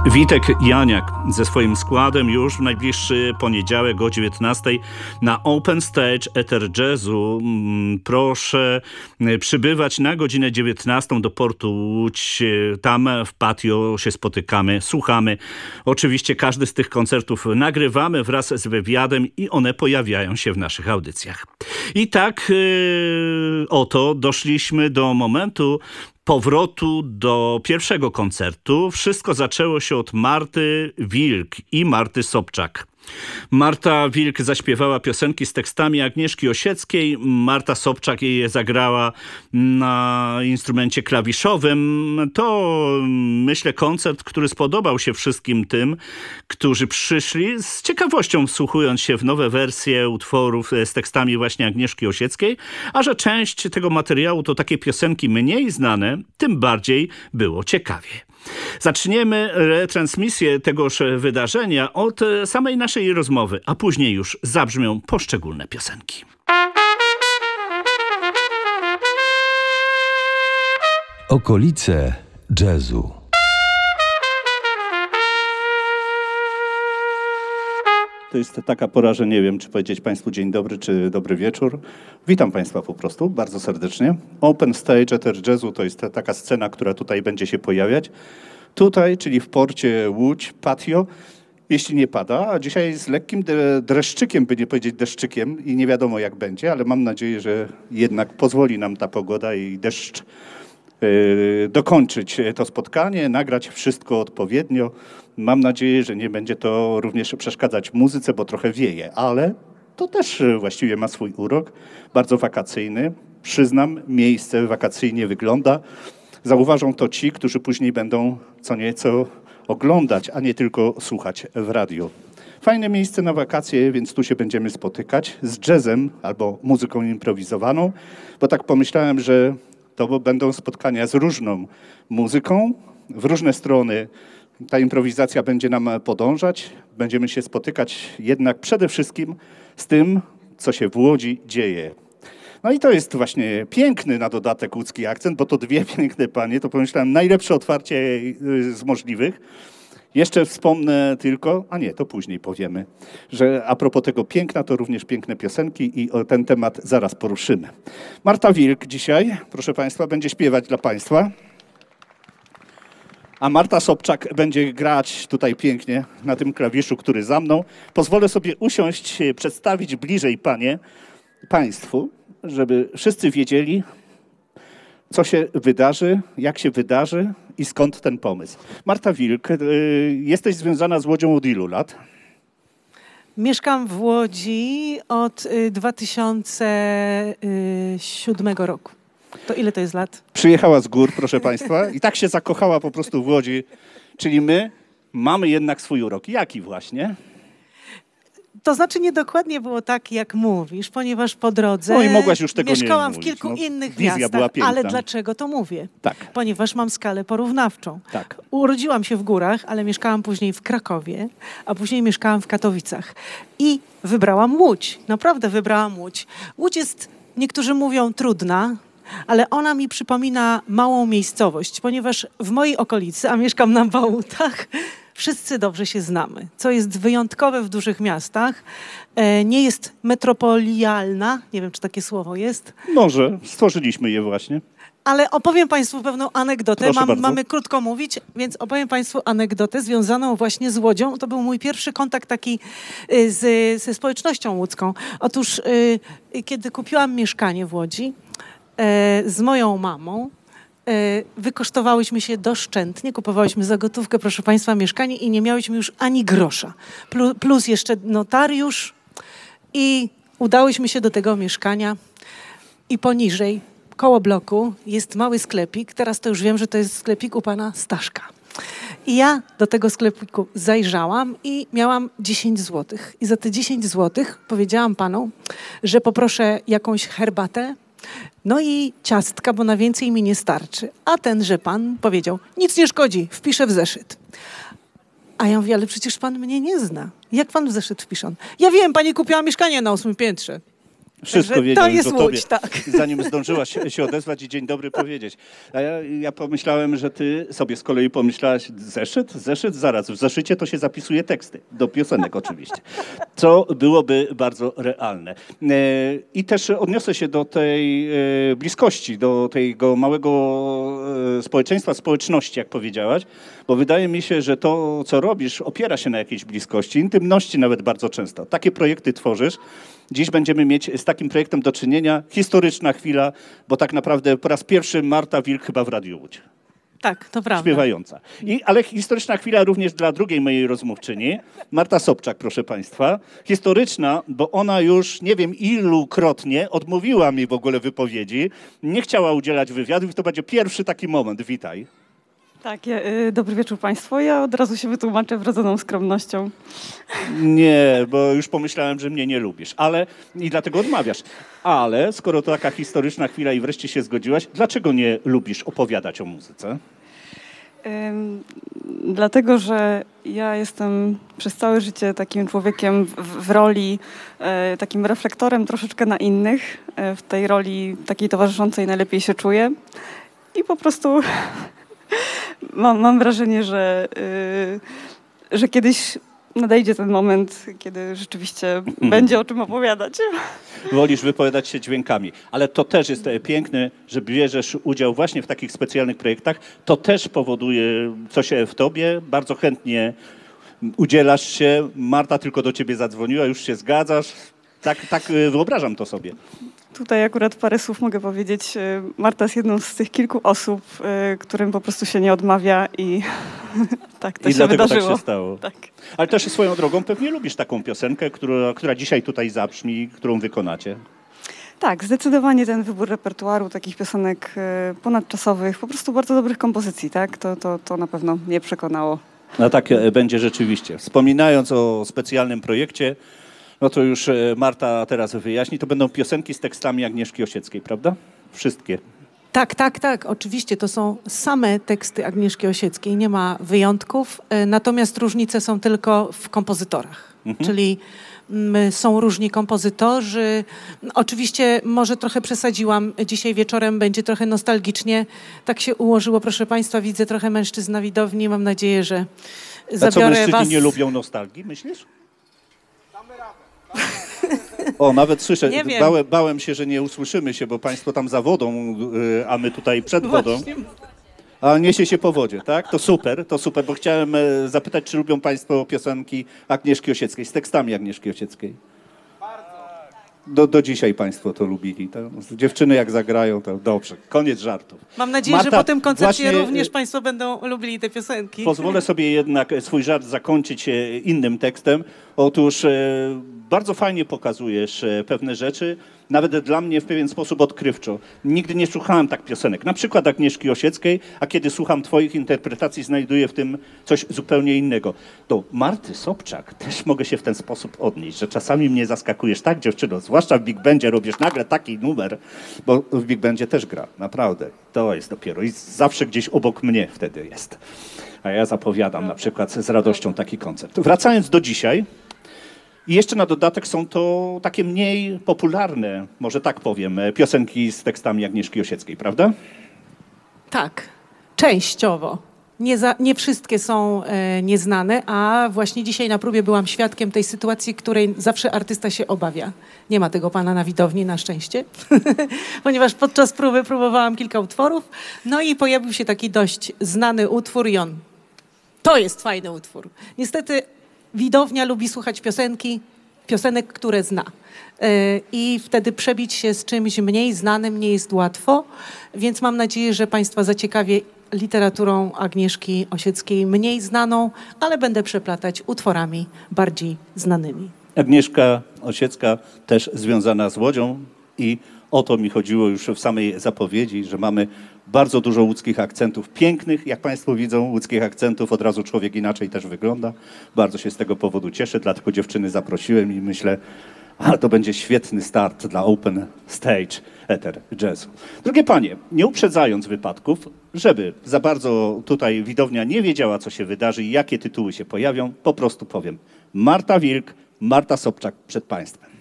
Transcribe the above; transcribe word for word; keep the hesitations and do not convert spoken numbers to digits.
Witek Janiak ze swoim składem już w najbliższy poniedziałek o dziewiętnastej na Open Stage Ether Jazzu. Proszę przybywać na godzinę dziewiętnastą do portu Łódź. Tam w patio się spotykamy, słuchamy. Oczywiście każdy z tych koncertów nagrywamy wraz z wywiadem i one pojawiają się w naszych audycjach. I tak yy, oto doszliśmy do momentu powrotu do pierwszego koncertu. Wszystko zaczęło się od Marty Wilk i Marty Sobczak. Marta Wilk zaśpiewała piosenki z tekstami Agnieszki Osieckiej. Marta Sobczak je zagrała na instrumencie klawiszowym. To, myślę, koncert, który spodobał się wszystkim tym, którzy przyszli z ciekawością wsłuchując się w nowe wersje utworów z tekstami właśnie Agnieszki Osieckiej, a że część tego materiału to takie piosenki mniej znane, tym bardziej było ciekawie. Zaczniemy retransmisję tegoż wydarzenia od samej naszej rozmowy, a później już zabrzmią poszczególne piosenki. Okolice jazzu. To jest taka pora, że nie wiem, czy powiedzieć Państwu dzień dobry, czy dobry wieczór. Witam Państwa po prostu bardzo serdecznie. Open Stage Ether Jazzu to jest taka scena, która tutaj będzie się pojawiać. Tutaj, czyli w porcie Łódź, patio, jeśli nie pada, a dzisiaj z lekkim dreszczykiem, by nie powiedzieć deszczykiem i nie wiadomo jak będzie, ale mam nadzieję, że jednak pozwoli nam ta pogoda i deszcz yy, dokończyć to spotkanie, nagrać wszystko odpowiednio. Mam nadzieję, że nie będzie to również przeszkadzać muzyce, bo trochę wieje, ale to też właściwie ma swój urok, bardzo wakacyjny. Przyznam, miejsce wakacyjnie wygląda. Zauważą to ci, którzy później będą co nieco oglądać, a nie tylko słuchać w radiu. Fajne miejsce na wakacje, więc tu się będziemy spotykać z jazzem albo muzyką improwizowaną, bo tak pomyślałem, że to będą spotkania z różną muzyką, w różne strony. Ta improwizacja będzie nam podążać. Będziemy się spotykać jednak przede wszystkim z tym, co się w Łodzi dzieje. No i to jest właśnie piękny na dodatek łódzki akcent, bo to dwie piękne panie, to pomyślałem najlepsze otwarcie z możliwych. Jeszcze wspomnę tylko, a nie, to później powiemy, że a propos tego piękna, to również piękne piosenki i ten temat zaraz poruszymy. Marta Wilk dzisiaj, proszę Państwa, będzie śpiewać dla Państwa. A Marta Sobczak będzie grać tutaj pięknie na tym klawiszu, który za mną. Pozwolę sobie usiąść, przedstawić bliżej panie, Państwu, żeby wszyscy wiedzieli, co się wydarzy, jak się wydarzy i skąd ten pomysł. Marta Wilk, jesteś związana z Łodzią od ilu lat? Mieszkam w Łodzi od dwa tysiące siódmego roku. To ile to jest lat? Przyjechała z gór, proszę Państwa, i tak się zakochała po prostu w Łodzi. Czyli my mamy jednak swój urok. Jaki właśnie? To znaczy niedokładnie było tak, jak mówisz, ponieważ po drodze no i mogłaś już tego mieszkałam nie w mówić. kilku no, innych wizja miastach. Była piękna. Ale dlaczego to mówię? Tak. Ponieważ mam skalę porównawczą. Tak. Urodziłam się w górach, ale mieszkałam później w Krakowie, a później mieszkałam w Katowicach. I wybrałam Łódź. Naprawdę wybrałam Łódź. Łódź jest, niektórzy mówią, trudna, ale ona mi przypomina małą miejscowość, ponieważ w mojej okolicy, a mieszkam na Bałutach, wszyscy dobrze się znamy, co jest wyjątkowe w dużych miastach. E, nie jest metropolialna, nie wiem, czy takie słowo jest. Może, stworzyliśmy je właśnie. Ale opowiem Państwu pewną anegdotę. Mam, bardzo. Mamy krótko mówić, więc opowiem Państwu anegdotę związaną właśnie z Łodzią. To był mój pierwszy kontakt taki y, z, ze społecznością łódzką. Otóż, y, kiedy kupiłam mieszkanie w Łodzi, z moją mamą wykosztowałyśmy się doszczętnie, kupowałyśmy za gotówkę, proszę Państwa, mieszkanie i nie miałyśmy już ani grosza. Plus jeszcze notariusz i udałyśmy się do tego mieszkania i poniżej, koło bloku jest mały sklepik. Teraz to już wiem, że to jest sklepik u pana Staszka. I ja do tego sklepiku zajrzałam i miałam dziesięć złotych. I za te dziesięć złotych powiedziałam panu, że poproszę jakąś herbatę, no i ciastka, bo na więcej mi nie starczy. A tenże pan powiedział, nic nie szkodzi, wpiszę w zeszyt. A ja mówię, ale przecież pan mnie nie zna. Jak pan w zeszyt wpisze? Ja wiem, pani kupiła mieszkanie na ósmym piętrze. Wszystko Także wiedział to już jest o tobie, Łódź, tak. zanim zdążyłaś się się odezwać i dzień dobry powiedzieć. A ja, ja pomyślałem, że ty sobie z kolei pomyślałaś, zeszyt? Zeszyt? Zaraz, w zeszycie to się zapisuje teksty, do piosenek oczywiście, co byłoby bardzo realne. E, I też odniosę się do tej e, bliskości, do tego małego e, społeczeństwa, społeczności, jak powiedziałaś, bo wydaje mi się, że to, co robisz, opiera się na jakiejś bliskości, intymności nawet bardzo często. Takie projekty tworzysz. Dziś będziemy mieć z takim projektem do czynienia. Historyczna chwila, bo tak naprawdę po raz pierwszy Marta Wilk chyba w Radiu Łódź. Tak, to prawda. Śpiewająca. I, ale historyczna chwila również dla drugiej mojej rozmówczyni, Marta Sobczak, proszę państwa. Historyczna, bo ona już nie wiem ilukrotnie odmówiła mi w ogóle wypowiedzi, nie chciała udzielać wywiadów i to będzie pierwszy taki moment. Witaj. Tak, ja, y, dobry wieczór Państwu. Ja od razu się wytłumaczę wrodzoną skromnością. Nie, bo już pomyślałem, że mnie nie lubisz, ale i dlatego odmawiasz. Ale skoro to taka historyczna chwila i wreszcie się zgodziłaś, dlaczego nie lubisz opowiadać o muzyce? Ym, dlatego, że ja jestem przez całe życie takim człowiekiem w, w roli, e, takim reflektorem troszeczkę na innych. E, w tej roli takiej towarzyszącej najlepiej się czuję. I po prostu mam, mam wrażenie, że, y, że kiedyś nadejdzie ten moment, kiedy rzeczywiście będzie o czym opowiadać. Wolisz wypowiadać się dźwiękami, ale to też jest piękne, że bierzesz udział właśnie w takich specjalnych projektach. To też powoduje coś w tobie, bardzo chętnie udzielasz się. Marta tylko do ciebie zadzwoniła, już się zgadzasz. Tak, tak wyobrażam to sobie. Tutaj akurat parę słów mogę powiedzieć. Marta jest jedną z tych kilku osób, którym po prostu się nie odmawia i tak to I się dlatego wydarzyło. tak się stało. Tak. Ale też swoją drogą pewnie lubisz taką piosenkę, która, która dzisiaj tutaj zabrzmi, którą wykonacie. Tak, zdecydowanie ten wybór repertuaru takich piosenek ponadczasowych, po prostu bardzo dobrych kompozycji, tak? To, to, to na pewno mnie przekonało. No tak będzie rzeczywiście. Wspominając o specjalnym projekcie, no to już Marta teraz wyjaśni, to będą piosenki z tekstami Agnieszki Osieckiej, prawda? Wszystkie. Tak, tak, tak. Oczywiście to są same teksty Agnieszki Osieckiej, nie ma wyjątków, e, natomiast różnice są tylko w kompozytorach. Mhm. Czyli mm, są różni kompozytorzy. Oczywiście może trochę przesadziłam. Dzisiaj wieczorem będzie trochę nostalgicznie. Tak się ułożyło, proszę Państwa. Widzę trochę mężczyzn na widowni. Mam nadzieję, że A co, zabiorę mężczyźni was. nie lubią nostalgii, myślisz? O, nawet słyszę, Nie wiem. bałem, bałem się, że nie usłyszymy się, bo państwo tam za wodą, y, a my tutaj przed wodą. Właśnie. A niesie się po wodzie, tak? To super, to super, bo chciałem e, zapytać, czy lubią państwo piosenki Agnieszki Osieckiej, z tekstami Agnieszki Osieckiej? Do, do dzisiaj państwo to lubili. To, dziewczyny jak zagrają, to dobrze. Koniec żartów. Mam nadzieję, Marta, że po tym koncercie właśnie, również Państwo będą lubili te piosenki. Pozwolę sobie jednak swój żart zakończyć e, innym tekstem. Otóż e, bardzo fajnie pokazujesz e, pewne rzeczy, nawet dla mnie w pewien sposób odkrywczo. Nigdy nie słuchałem tak piosenek, na przykład Agnieszki Osieckiej, a kiedy słucham twoich interpretacji, znajduję w tym coś zupełnie innego. Do Marty Sobczak też mogę się w ten sposób odnieść, że czasami mnie zaskakujesz, tak dziewczyno, zwłaszcza w Big Bandzie robisz nagle taki numer, bo w Big Bandzie też gra, naprawdę. To jest dopiero i zawsze gdzieś obok mnie wtedy jest. A ja zapowiadam na przykład z radością taki koncert. Wracając do dzisiaj, i jeszcze na dodatek są to takie mniej popularne, może tak powiem, piosenki z tekstami Agnieszki Osieckiej, prawda? Tak, częściowo. Nie, za, nie wszystkie są e, nieznane, a właśnie dzisiaj na próbie byłam świadkiem tej sytuacji, której zawsze artysta się obawia. Nie ma tego pana na widowni, na szczęście, ponieważ podczas próby próbowałam kilka utworów, no i pojawił się taki dość znany utwór i on, to jest fajny utwór. Niestety widownia lubi słuchać piosenki, piosenek, które zna. I wtedy przebić się z czymś mniej znanym nie jest łatwo, więc mam nadzieję, że Państwa zaciekawię literaturą Agnieszki Osieckiej mniej znaną, ale będę przeplatać utworami bardziej znanymi. Agnieszka Osiecka też związana z Łodzią i o to mi chodziło już w samej zapowiedzi, że mamy bardzo dużo łódzkich akcentów, pięknych, jak Państwo widzą, łódzkich akcentów, od razu człowiek inaczej też wygląda. Bardzo się z tego powodu cieszę, dlatego dziewczyny zaprosiłem i myślę, a to będzie świetny start dla Open Stage Ether Jazzu. Drogie panie, nie uprzedzając wypadków, żeby za bardzo tutaj widownia nie wiedziała, co się wydarzy i jakie tytuły się pojawią, po prostu powiem. Marta Wilk, Marta Sobczak przed Państwem.